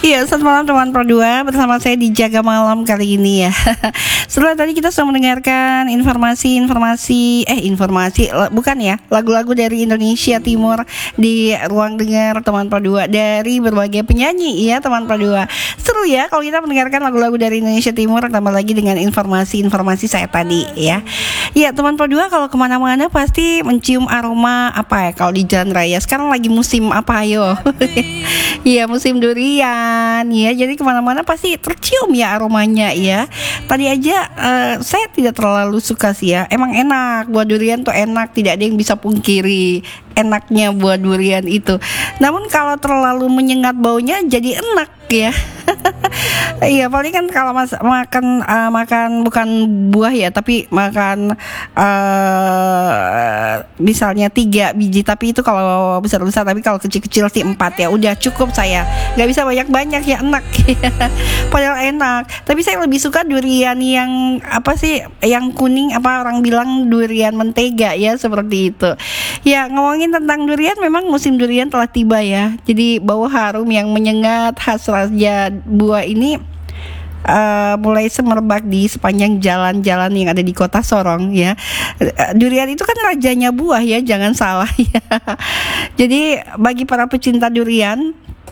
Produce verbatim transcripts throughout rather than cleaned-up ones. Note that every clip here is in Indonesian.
Iya, selamat malam teman Pro dua. Bersama saya di Jaga Malam kali ini ya. Setelah tadi kita sudah mendengarkan informasi-informasi Eh informasi, bukan ya, lagu-lagu dari Indonesia Timur di ruang dengar teman Pro dua dari berbagai penyanyi ya teman Pro dua. Seru ya kalau kita mendengarkan lagu-lagu dari Indonesia Timur, tambah lagi dengan informasi-informasi saya tadi ya. Iya teman Pro dua, kalau kemana-mana pasti mencium aroma apa ya kalau di jalan raya. Sekarang lagi musim apa ayo? Iya, musim durian ya, jadi kemana-mana pasti tercium ya aromanya ya. Tadi aja uh, saya tidak terlalu suka sih ya. Emang enak, buah durian tuh enak, tidak ada yang bisa pungkiri enaknya buah durian itu. Namun kalau terlalu menyengat baunya jadi enak ya. Iya, paling kan kalau mas, makan uh, makan bukan buah ya, tapi makan uh, misalnya tiga biji, tapi itu kalau besar-besar, tapi kalau kecil-kecil sih empat ya udah cukup saya. Nggak bisa banyak-banyak ya, enak. Padahal enak. Tapi saya lebih suka durian yang apa sih, yang kuning, apa orang bilang durian mentega ya, seperti itu. Ya, ngomongin tentang durian, memang musim durian telah tiba ya. Jadi bau harum yang menyengat khas raja buah ini Uh, mulai semerbak di sepanjang jalan-jalan yang ada di kota Sorong ya. Uh, durian itu kan rajanya buah ya, jangan salah ya. Jadi bagi para pecinta durian,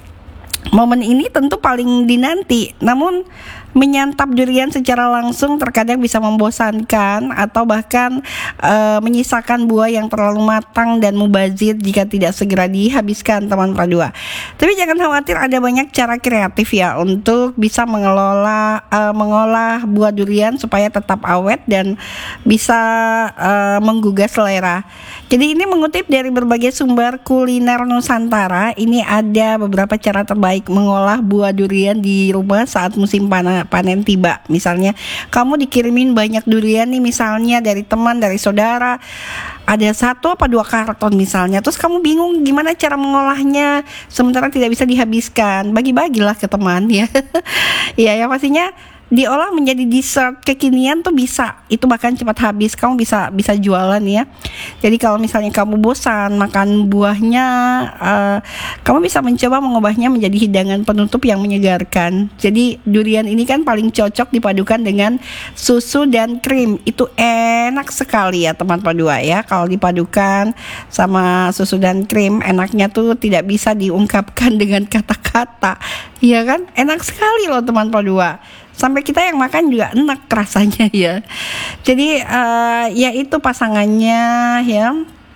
momen ini tentu paling dinanti. Namun menyantap durian secara langsung terkadang bisa membosankan atau bahkan e, menyisakan buah yang terlalu matang dan mubazir jika tidak segera dihabiskan teman Pro dua. Tapi jangan khawatir, ada banyak cara kreatif ya untuk bisa mengelola e, mengolah buah durian supaya tetap awet dan bisa e, menggugah selera. Jadi ini mengutip dari berbagai sumber kuliner Nusantara. Ini ada beberapa cara terbaik mengolah buah durian di rumah saat musim panas panen tiba. Misalnya kamu dikirimin banyak durian nih, misalnya dari teman, dari saudara, ada satu apa dua karton misalnya, terus kamu bingung gimana cara mengolahnya sementara tidak bisa dihabiskan, bagi-bagilah ke teman ya. Ya, yang pastinya diolah menjadi dessert kekinian tuh bisa, itu bahkan cepat habis, kamu bisa bisa jualan ya. Jadi kalau misalnya kamu bosan makan buahnya, uh, kamu bisa mencoba mengubahnya menjadi hidangan penutup yang menyegarkan. Jadi durian ini kan paling cocok dipadukan dengan susu dan krim, itu enak sekali ya teman Pro dua ya. Kalau dipadukan sama susu dan krim, enaknya tuh tidak bisa diungkapkan dengan kata-kata, iya kan? Enak sekali loh teman Pro dua. Sampai kita yang makan juga enak rasanya ya. Jadi uh, ya itu pasangannya ya.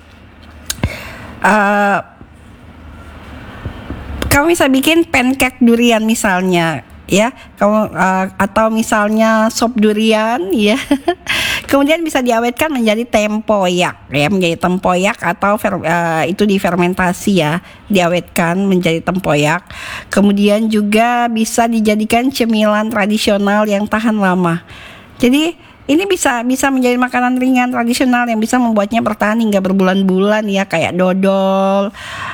Uh, kamu bisa bikin pancake durian misalnya ya, kamu uh, atau misalnya sop durian ya. Kemudian bisa diawetkan menjadi tempoyak ya, menjadi tempoyak atau fer, uh, itu difermentasi ya, diawetkan menjadi tempoyak. Kemudian juga bisa dijadikan cemilan tradisional yang tahan lama. Jadi ini bisa bisa menjadi makanan ringan tradisional yang bisa membuatnya bertahan hingga berbulan-bulan ya, kayak dodol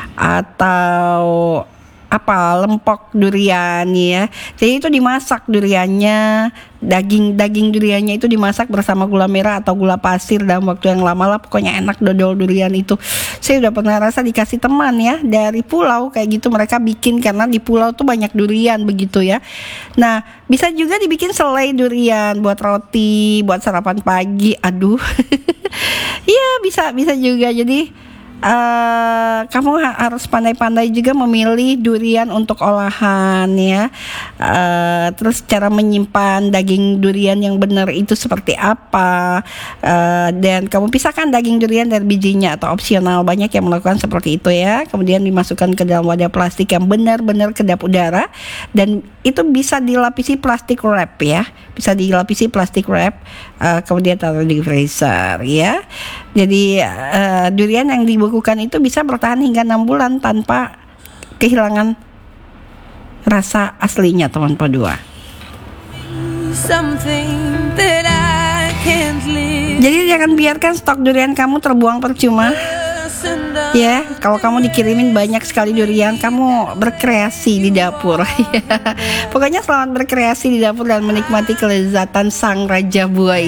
atau apa, lempok durian ya. Jadi itu dimasak duriannya, daging daging duriannya itu dimasak bersama gula merah atau gula pasir dalam waktu yang lama lah. Pokoknya enak dodol durian itu. Saya udah pernah rasa dikasih teman ya dari pulau kayak gitu, mereka bikin karena di pulau tuh banyak durian begitu ya. Nah, bisa juga dibikin selai durian buat roti, buat sarapan pagi. Aduh. Iya, bisa bisa juga. Jadi Uh, kamu ha- harus pandai-pandai juga memilih durian untuk olahan ya. Uh, terus cara menyimpan daging durian yang benar itu seperti apa, uh, dan kamu pisahkan daging durian dari bijinya atau opsional, banyak yang melakukan seperti itu ya. Kemudian dimasukkan ke dalam wadah plastik yang benar-benar kedap udara, dan itu bisa dilapisi plastik wrap ya, bisa dilapisi plastik wrap, uh, kemudian taruh di freezer ya. Jadi uh, durian yang dibekukan itu bisa bertahan hingga enam bulan tanpa kehilangan rasa aslinya teman Pro dua. Jadi jangan biarkan stok durian kamu terbuang percuma. Ya, kalau kamu dikirimin banyak sekali durian, kamu berkreasi di dapur. Pokoknya selamat berkreasi di dapur dan menikmati kelezatan sang raja buah.